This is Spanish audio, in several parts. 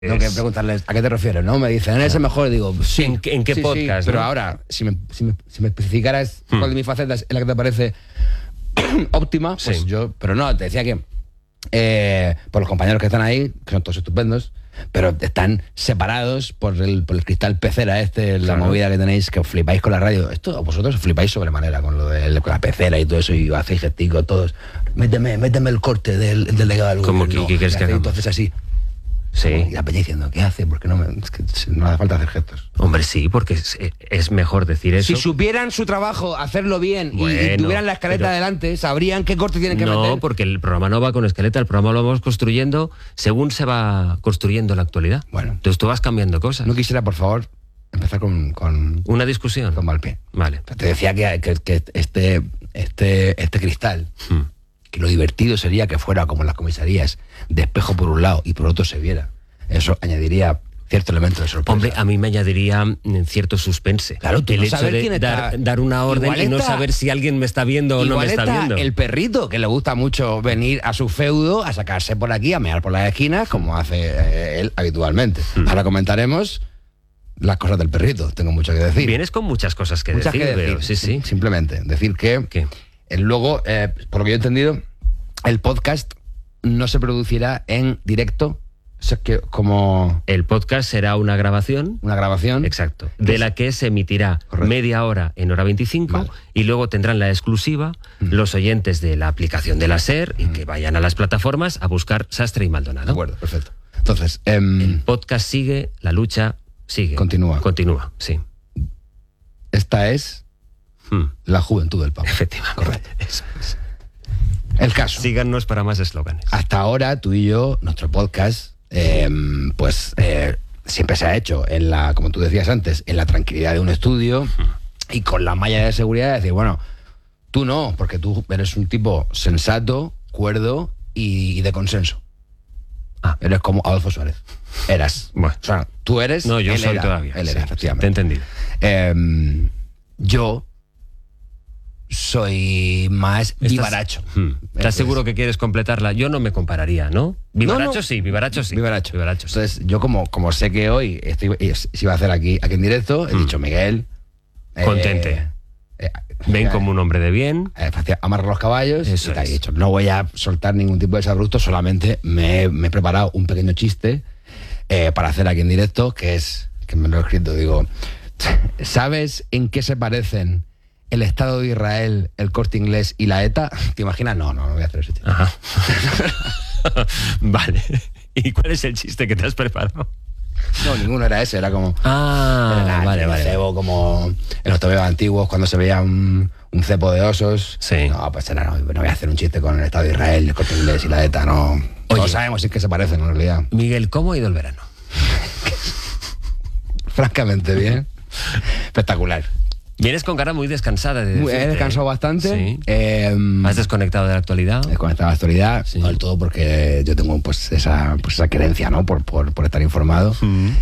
Tengo que preguntarles a qué te refieres, ¿no? Me dicen, ¿en ese mejor? Y digo, sí. ¿En qué sí, podcast? Sí, pero ¿no? ahora, si me especificaras cuál de mis facetas es la que te parece óptima, pues Sí. yo... Pero no, te decía que por los compañeros que están ahí, que son todos estupendos, pero están separados por el cristal pecera la Claro. movida que tenéis, que os flipáis con la radio. Esto vosotros os flipáis sobremanera con lo de con la pecera y todo eso, y hacéis gesticos todos. Méteme el corte del delegado del ¿Cómo gobierno. qué quieres Y que hacéis hagamos? entonces así. Y Sí. la peña diciendo, ¿qué hace? Porque es que no hace falta hacer gestos. Hombre, sí, porque es mejor decir eso. Si supieran su trabajo, hacerlo bien y Bueno, tuvieran la escaleta pero- adelante, sabrían qué corte tienen que No, meter. porque el programa no va con escaleta, el programa lo vamos construyendo según se va construyendo la actualidad. Bueno. Entonces tú vas cambiando cosas. No quisiera, por favor, empezar con Una discusión. mal pie. Vale. Te decía que este cristal, Hmm. que lo divertido sería que fuera como en las comisarías, de espejo por un lado y por otro se viera. Eso añadiría cierto elemento de sorpresa. Hombre, a mí me añadiría cierto suspense. Claro, tú el no hecho saber de quién está- dar una orden Igual y no está- saber si alguien me está viendo o no me Igual está viendo. el perrito, que le gusta mucho venir a su feudo, a sacarse por aquí, a mear por las esquinas, como hace él habitualmente. Ahora comentaremos las cosas del perrito, tengo mucho que decir. Vienes con muchas cosas que Muchas decir, que decir. veo. Sí, sí. Simplemente decir que ¿Qué? luego, por lo que yo he entendido, el podcast no se producirá en directo, o sea, que como El podcast será una grabación. una grabación. Exacto. De la que se emitirá Correcto. media hora en hora 25 Vale. y luego tendrán la exclusiva los oyentes de la aplicación de la SER y que vayan a las plataformas a buscar Sastre y De Maldonado. acuerdo, perfecto. Entonces, El podcast sigue, la lucha sigue. Continúa. Continúa, sí. esta es la juventud del Papa. Efectivamente. Correcto. Eso es. El caso. Síganos para más eslóganes. Hasta ahora, tú y yo, nuestro podcast, siempre se ha hecho, como tú decías antes, en la tranquilidad de un estudio y con la malla de seguridad de decir, bueno, tú no, porque tú eres un tipo sensato, cuerdo y de consenso. Eres como Adolfo Suárez. Eras. Bueno. O sea, tú eres. No, yo él soy era, todavía. Él sí, era, te he efectivamente. entendido. Yo soy más vivaracho. ¿Estás seguro que quieres completarla? Yo no me compararía, ¿no? Vivaracho no. sí, vivaracho sí. Vivaracho. Vivaracho sí. Entonces, yo como sé que hoy se iba a hacer aquí en directo, he dicho, Miguel... Contente. Ven como un hombre de bien. Amarra los caballos. Eso y te he es. dicho, no voy a soltar ningún tipo de sabrusto, solamente me he preparado un pequeño chiste para hacer aquí en directo, que me lo he escrito, digo, ¿sabes en qué se parecen el Estado de Israel, el Corte Inglés y la ETA? ¿Te imaginas? No voy a hacer ese chiste. Ajá. Vale. ¿Y cuál es el chiste que te has preparado? No, ninguno era ese, era como... Ah, Era nada, vale. cebo, como en los tobeos antiguos cuando se veía un cepo de osos. Sí. No, pues era, no voy a hacer un chiste con el Estado de Israel, el Corte Inglés y la ETA, no. No sabemos si es que se parecen en realidad. Miguel, ¿cómo ha ido el verano? Francamente bien. Espectacular. Vienes con cara muy descansada. De He decirte, descansado bastante. Sí. ¿Has desconectado de la actualidad? Desconectado de la actualidad, Sí. no del todo porque yo tengo esa querencia, ¿no? Por estar informado.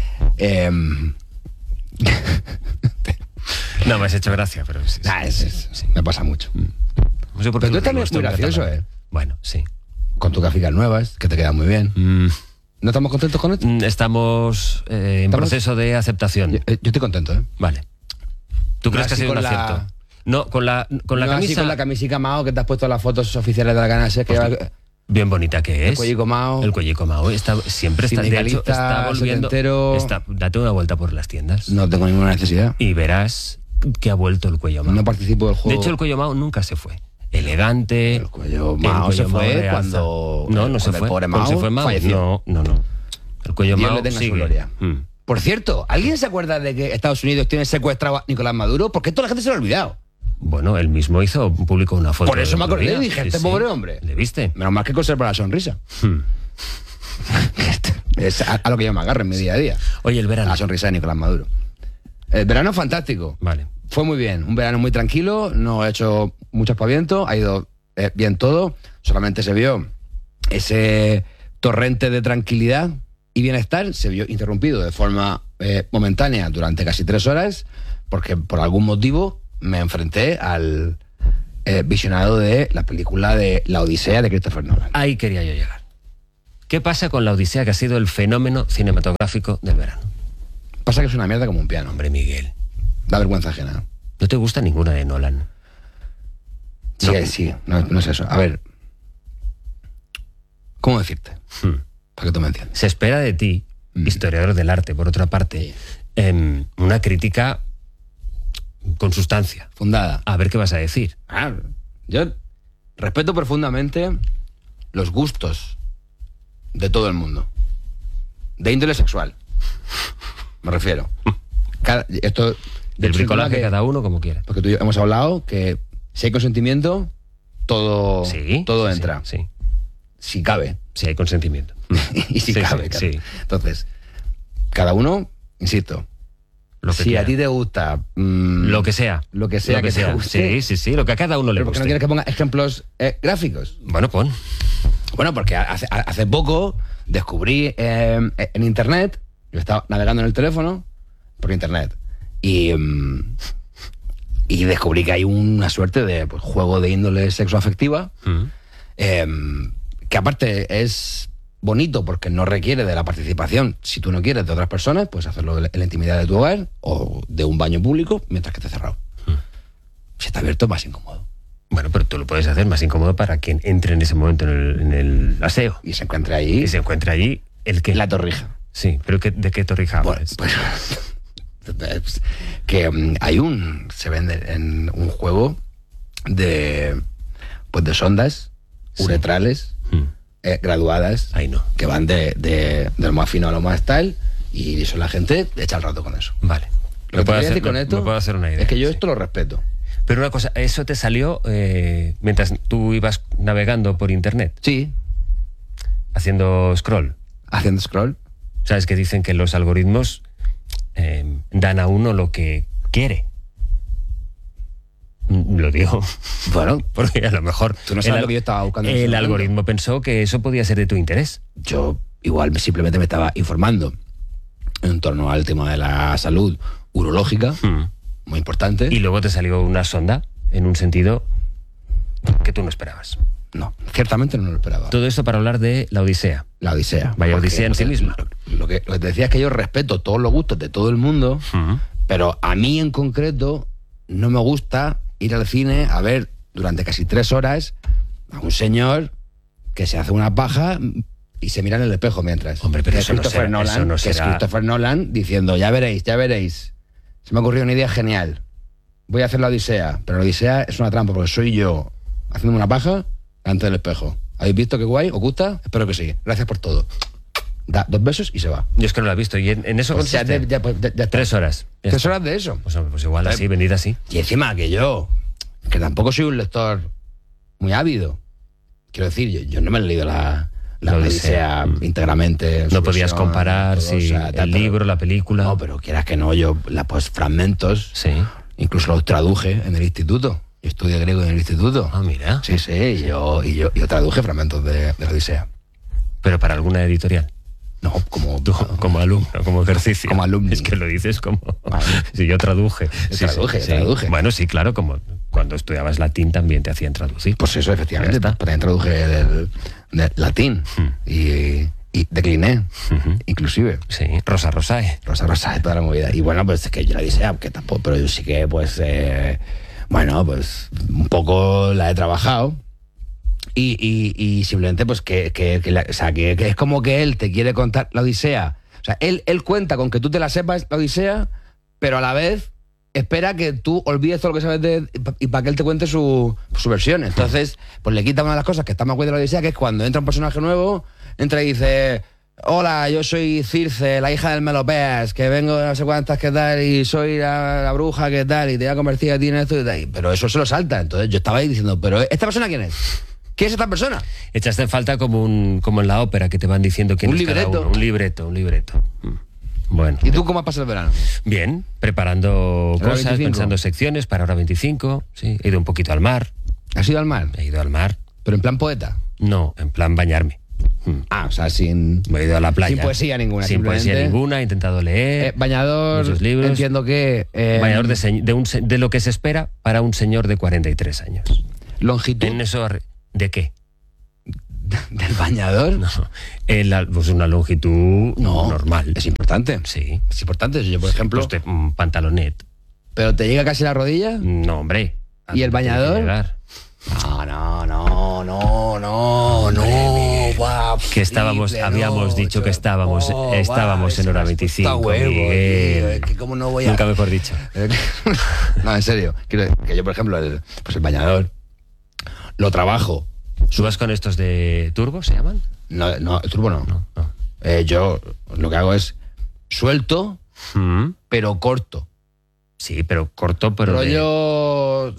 No, me has hecho gracia, pero sí. Me pasa mucho. No sé por qué Pero tú nos también reímos es muy tanto, gracioso, ¿verdad? Bueno, sí. Con tus gráficas nuevas, que te quedan muy bien. ¿No estamos contentos con esto? Estamos en ¿Estamos? proceso de aceptación. Yo estoy contento, ¿eh? Vale. ¿Tú No crees que ha así sido un con la- acierto? No, con la No camisa. así con la camisica Mao, que te has puesto las fotos oficiales de la cadena SER, que lleva Bien bonita que el es. cuellico Mao. El cuellico Mao. Siempre está, de hecho, Sindicalista, está volviendo. setentero. Date una vuelta por las tiendas No tengo ninguna necesidad. y verás que ha vuelto el cuello Mao. No participo del De juego. hecho, el cuello Mao nunca se fue. Elegante. El cuello Mao se fue realza. cuando No se cuando el fue. pobre Cuando Mao se fue Mao. falleció. No. El cuello Dios Mao le tenga su sigue. gloria. Mm. Por cierto, ¿alguien se acuerda de que Estados Unidos tiene secuestrado a Nicolás Maduro? Porque toda la gente se lo ha olvidado. Bueno, él mismo publicó una foto. Por eso el me otro acordé día. y dije, este pobre hombre. ¿Le viste? Menos mal que conserva la sonrisa. Hmm. Es a lo que yo me agarro en mi día a día. Oye, el verano. La sonrisa de Nicolás Maduro. El verano fantástico. Vale. Fue muy bien. Un verano muy tranquilo. No he hecho mucho aspaviento. Ha ido bien todo. Solamente se vio ese torrente de tranquilidad y bienestar. Se vio interrumpido de forma momentánea durante casi 3 horas porque por algún motivo me enfrenté al visionado de la película de La Odisea de Christopher Nolan. Ahí quería yo llegar. ¿Qué pasa con La Odisea, que ha sido el fenómeno cinematográfico del verano? Pasa que es una mierda como un piano. Hombre, Miguel, Da vergüenza ajena. ¿no te gusta ninguna de Nolan? Sí, sí, no es eso. A ver, ¿cómo decirte? Para que tú me entiendas. Se espera de ti, historiador del arte, por otra parte, una crítica con sustancia. Fundada. A ver qué vas a decir. Yo respeto profundamente los gustos de todo el mundo. De índole sexual. Me refiero. Esto Del bricolaje cada uno como quiera. Porque tú y yo hemos hablado que si hay consentimiento, todo entra. Sí. Si cabe. Si hay consentimiento. Y si Sí, cabe. sí, Claro. sí. Entonces, cada uno, insisto, Lo que si quiera. a ti te gusta Lo que sea. lo que sea que te guste, Sí, lo que a cada uno le pero ¿por qué no guste. quieres que ponga ejemplos gráficos? Bueno, pon. Bueno, porque hace poco descubrí en internet, yo estaba navegando en el teléfono por internet y descubrí que hay una suerte de juego de índole sexoafectiva que aparte es bonito porque no requiere de la participación, si tú no quieres, de otras personas, pues hacerlo en la intimidad de tu hogar o de un baño público mientras que esté cerrado. Si está abierto es más incómodo. Bueno, pero tú lo puedes hacer más incómodo para quien entre en ese momento en el aseo. Y se encuentra ahí Y se encuentra allí el que... la torrija. Sí, pero ¿de qué torrija hablas? Pues que se vende en un juego de sondas uretrales graduadas Ahí no. que van de lo más fino a lo más tal, y eso la gente echa el rato con eso. Vale. Lo que te quería decir con esto me puedo hacer una idea. es que yo sí. esto lo respeto. Pero una cosa, ¿eso te salió mientras tú ibas navegando por internet, Sí, haciendo scroll? haciendo scroll. ¿Sabes que dicen que los algoritmos dan a uno lo que quiere? Lo digo. Bueno, Porque a lo mejor tú no sabes lo que yo estaba buscando en ese el momento. algoritmo pensó que eso podía ser de tu interés. Yo igual simplemente me estaba informando en torno al tema de la salud urológica, muy importante. Y luego te salió una sonda en un sentido que tú no esperabas. No, ciertamente no lo esperaba. Todo esto para hablar de La Odisea. La Odisea. Vaya Porque, odisea en sí misma. Lo que te decía es que yo respeto todos los gustos de todo el mundo, pero a mí en concreto no me gusta ir al cine a ver durante casi 3 horas a un señor que se hace una paja y se mira en el espejo mientras. Hombre, pero Que eso no será- Nolan, eso no que es será- Christopher Nolan diciendo, ya veréis. Se me ha ocurrido una idea genial. Voy a hacer la Odisea, pero la Odisea es una trampa porque soy yo haciendo una paja delante del espejo. ¿Habéis visto qué guay? ¿Os gusta? Espero que sí. Gracias por todo. Da 2 besos y se va. Yo es que no lo he visto. ¿Y en eso Pues ya, consiste? ya está. 3 horas. Ya 3 está. horas de eso. Pues, hombre, pues igual así, vendida así. Y encima que yo, que tampoco soy un lector muy ávido. Quiero decir, yo no me he leído la Odisea íntegramente. en No su podías versión comparar si ortodoxa, tal, el pero- libro, la película. No, pero quieras que no, yo pues fragmentos, Sí. incluso los traduje en el instituto. Yo estudié griego en el instituto. Ah, mira. Sí, yo traduje fragmentos de la Odisea. Pero para alguna editorial. No, como... Tú, como alumno, como ejercicio. Como alumni. Es que lo dices como... Vale. Si yo traduje. Yo traduje. Bueno, sí, claro, como cuando estudiabas latín también te hacían traducir. Pues eso, efectivamente. Ya está. Pues también traduje del latín y decliné, inclusive. Sí, Rosa Rosae. Rosa, de toda la movida. Y bueno, pues es que yo la Odisea, que tampoco, pero yo sí que, pues, bueno, pues un poco la he trabajado. Y simplemente, pues, que es como que él te quiere contar la Odisea. O sea, él cuenta con que tú te la sepas, la Odisea, pero a la vez espera que tú olvides todo lo que sabes y para que él te cuente su versión. Entonces, pues le quita una de las cosas que está más guay de la Odisea, que es cuando entra un personaje nuevo, entra y dice: hola, yo soy Circe, la hija del Melopeas, que vengo de no sé cuántas, qué tal, y soy la bruja, qué tal, y te voy a convertir a ti en esto y tal. Pero eso se lo salta. Entonces yo estaba ahí diciendo, ¿pero esta persona quién es? ¿Quién es esta persona? Echaste en falta como en la ópera, que te van diciendo quién Un es cada libreto. uno. Un libreto. Bueno. ¿Y tú cómo has pasado el verano? Bien, preparando ¿Hora cosas, 25? pensando secciones para hora 25. Sí, he ido un poquito al mar. ¿Has ido al mar? He ido al mar. ¿Pero en plan poeta? No, en plan bañarme. Ah, o sea, sin... Me he ido a la playa. Sin poesía ninguna, Sin poesía simplemente. ninguna, he intentado leer. Bañador, muchos libros. entiendo que... Bañador de lo que se espera para un señor de 43 años. longitud En eso, ¿de qué? del bañador. No. Pues una longitud normal. Es importante. Sí. Es importante. Yo, por ejemplo... Pues un pantalonet. ¿Pero te llega casi la rodilla? No, hombre. ¿Y el bañador? No. Guau, que habíamos dicho que estábamos en hora 25. Está huevo, tío, es que cómo no voy a... Nunca mejor dicho. No, en serio. Quiero decir que yo, por ejemplo, el bañador lo trabajo. ¿Subas con estos de turbo, se llaman? No, el turbo no. No. Yo lo que hago es suelto, pero corto. Sí, pero corto, pero... Rollo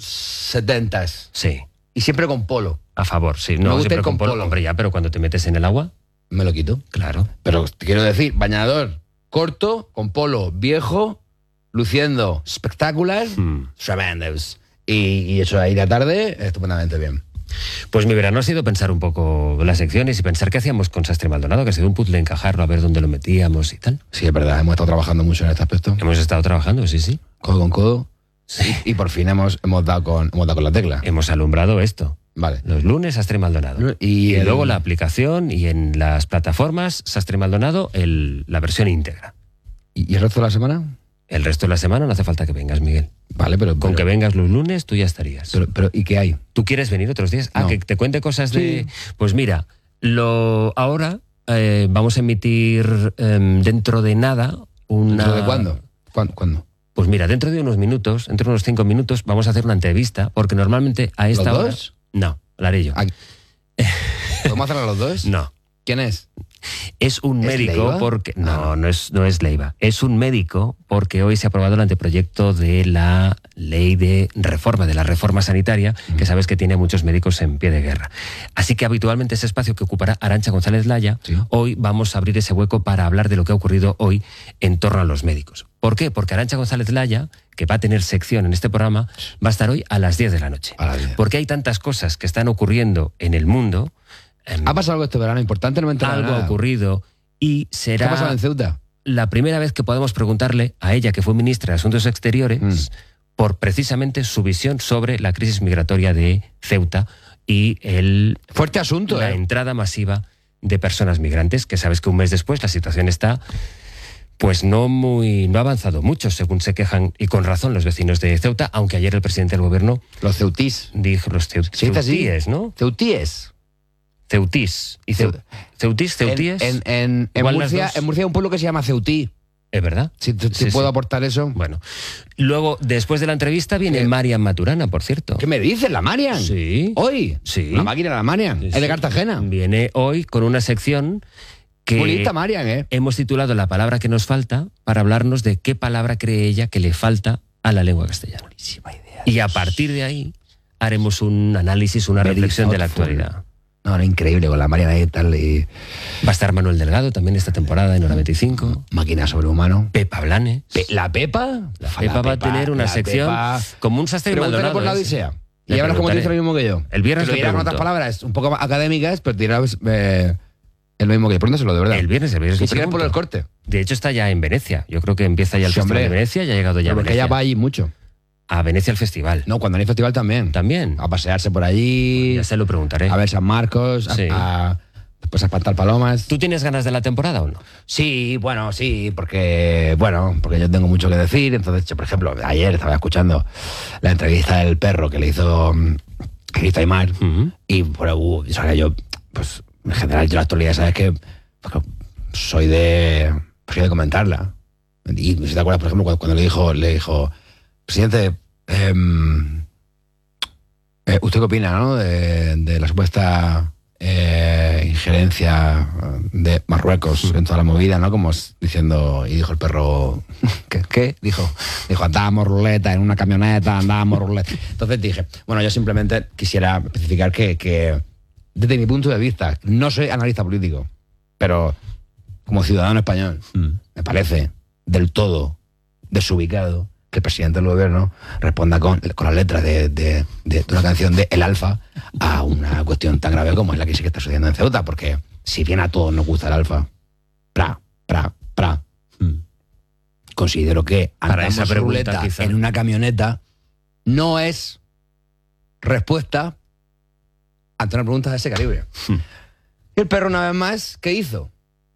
70s. Sí. Y siempre con polo. A favor, sí. Me No, gusta siempre ir con polo. Hombre, ya, pero cuando te metes en el agua... Me lo quito. Claro. Pero te quiero decir, bañador corto, con polo viejo, luciendo espectacular, tremendos. Y eso ahí de tarde, estupendamente bien. Pues mi verano ha sido pensar un poco las secciones y pensar qué hacíamos con Sastre Maldonado, que ha sido un puzzle encajarlo, a ver dónde lo metíamos y tal. Sí, es verdad, hemos estado trabajando mucho en este aspecto. Hemos estado trabajando, sí. Codo con codo. Sí. Y por fin hemos dado con la tecla. Hemos alumbrado esto. Vale. Los lunes, Sastre Maldonado. Y luego la aplicación y en las plataformas, Sastre Maldonado, la versión íntegra. ¿Y el resto de la semana? El resto de la semana no hace falta que vengas, Miguel. Vale, pero... Con que vengas los lunes, tú ya estarías. Pero ¿y qué hay? ¿Tú quieres venir otros días? No. Que te cuente cosas de... Sí. Pues mira, ahora vamos a emitir dentro de nada una... ¿Dentro de cuándo? ¿Cuándo? Pues mira, dentro de unos minutos, dentro de unos 5 minutos, vamos a hacer una entrevista, porque normalmente a esta ¿Los hora... dos? No, la haré yo. ¿Podemos hacerlo los dos? No. ¿Quién es? Es un ¿Es médico Leiva? porque... No es Leiva. Es un médico porque hoy se ha aprobado el anteproyecto de la ley de la reforma sanitaria, que sabes que tiene a muchos médicos en pie de guerra. Así que habitualmente ese espacio que ocupará Arantxa González Laya, Sí. hoy vamos a abrir ese hueco para hablar de lo que ha ocurrido hoy en torno a los médicos. ¿Por qué? Porque Arantxa González Laya, que va a tener sección en este programa, va a estar hoy a las 10 de la noche. A las 10. Porque hay tantas cosas que están ocurriendo en el mundo... ¿Ha pasado algo este verano importante? No me he enterado de Algo ha nada. ocurrido y ¿Qué será ha pasado en Ceuta? la primera vez que podemos preguntarle a ella, que fue ministra de Asuntos Exteriores, por precisamente su visión sobre la crisis migratoria de Ceuta y Fuerte asunto, la entrada masiva de personas migrantes, que sabes que un mes después la situación está pues no ha avanzado mucho, según se quejan, y con razón, los vecinos de Ceuta, aunque ayer el presidente del gobierno Los ceutís. dijo los ¿Se dice así? ceutíes, ¿no? Ceutíes. Ceutís. Y ceutíes. En Igual las Murcia, dos. en Murcia hay un pueblo que se llama Ceutí. ¿Es verdad? Si te Sí, puedo sí. aportar eso. Bueno, luego, después de la entrevista, viene Marian Maturana, por cierto. ¿Qué me dices, la Marian? Sí. ¿Hoy? Sí. La máquina de la Marian. Sí, Es de sí. Cartagena. Viene hoy con una sección que Muy lista, Marian, ¿eh? hemos titulado La palabra que nos falta, para hablarnos de qué palabra cree ella que le falta a la lengua castellana. Buenísima idea. Y a partir de ahí haremos un análisis, una Very reflexión de la thoughtful. actualidad. No, increíble, con la Marian ahí y tal. Y Va a estar Manuel Delgado también esta temporada en Hora 25. máquina sobrehumano. Pepa Blanes. ¿La Pepa? La Pepa va a tener una la sección Pepa. como un Sastre Pregúntale Maldonado. por la ¿eh? Odisea. Y Le ya verás cómo te preguntaré. dice lo mismo que yo. El viernes Que lo le dirá con pregunto. otras palabras un poco más académicas, pero te dirá el mismo que yo. Pregúntaselo, de verdad. El viernes le Ni siquiera pregunto. por el corte. De hecho, está ya en Venecia. Yo creo que empieza ya el Sí, Festival hombre. de Venecia. Ya ha llegado ya a Porque Venecia. ella va allí mucho. A Venecia al festival. No, cuando hay festival también. También. A pasearse por allí, Ya se lo preguntaré. a ver San Marcos, Sí. pues a espantar palomas. ¿Tú tienes ganas de la temporada o no? Sí, porque yo tengo mucho que decir. Entonces, yo, por ejemplo, ayer estaba escuchando la entrevista del perro que le hizo Aymar. Y o sea, que yo, pues, en general, yo la actualidad, sabes que pues, soy de comentarla. Y si te acuerdas, por ejemplo, cuando le dijo, presidente, ¿usted qué opina, no? De la supuesta injerencia de Marruecos en toda la movida, ¿no? Como diciendo, y dijo el perro, ¿qué? Dijo, andábamos ruleta en una camioneta, andábamos ruleta. Entonces dije, bueno, yo simplemente quisiera especificar que desde mi punto de vista, no soy analista político, pero como ciudadano español, me parece del todo desubicado que el presidente del gobierno responda con las letras de una canción de El Alfa a una cuestión tan grave como es la crisis que está sucediendo en Ceuta, porque si bien a todos nos gusta el Alfa, considero que Para andamos esa pregunta, ruleta quizá. en una camioneta no es respuesta ante una pregunta de ese calibre. Y el perro, una vez más, ¿qué hizo?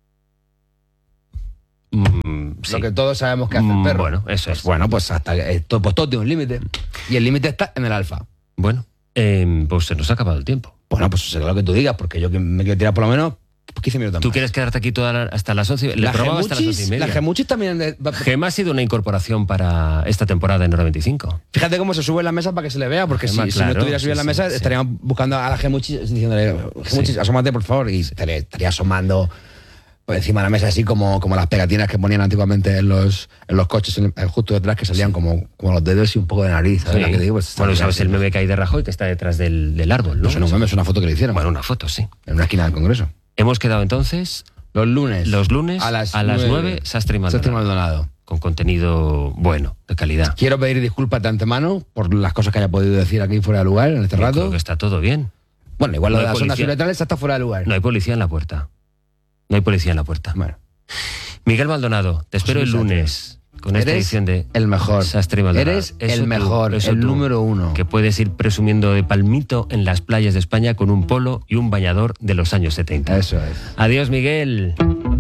Sí. Lo que todos sabemos que hace el perro. Bueno, eso es. Bueno, pues hasta pues todo tiene un límite. Y el límite está en el alfa. Bueno, pues se nos ha acabado el tiempo. Bueno, pues será lo que tú digas, porque yo me quiero tirar por lo menos 15 minutos ¿Tú más. quieres quedarte aquí hasta las 11? Le probaba hasta las 11:30. La Gemuchis también... Gema ha sido una incorporación para esta temporada en Hora 25. Fíjate cómo se sube en la mesa para que se le vea, porque Gema, si claro, no estuviera subido en la mesa, estaríamos buscando a la Gemuchis diciéndole, Gemuchis, asómate, por favor, y estaría asomando por encima de la mesa, así como las pegatinas que ponían antiguamente en los coches, justo detrás, que salían como los dedos y un poco de nariz. ¿Sabes lo que digo? Pues bueno, sabes el meme que hay de Rajoy, que está detrás del árbol, ¿no? No es un meme, es una foto que le hicieron. Bueno, una foto, sí. En una esquina del Congreso. Hemos quedado entonces... Los lunes a las 9, Sastre y Maldonado. Con contenido bueno, de calidad. Quiero pedir disculpas de antemano por las cosas que haya podido decir aquí fuera de lugar en este rato. Creo que está todo bien. Bueno, igual lo de las ondas cerebrales está fuera de lugar. No hay policía en la puerta. Bueno. Miguel Maldonado, te espero el lunes con esta edición de el mejor. Sastre y Maldonado. Eres el mejor, el número uno. Que puedes ir presumiendo de palmito en las playas de España con un polo y un bañador de los años 70. Eso es. Adiós, Miguel.